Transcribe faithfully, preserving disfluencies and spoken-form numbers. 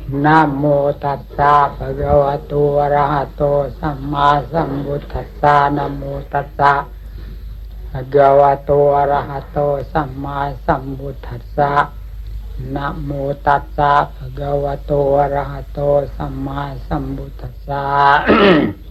นะโมตัสสะภะคะวะโตอะระหะโตสัมมาสัมพุทธัสสะนะโมตัสสะภะคะวะโตอะระหะโตสัมมาสัมพุทธัสสะนะโมตัสสะภะคะวะโตอะระหะโตสัมมาสัมพุทธัสสะ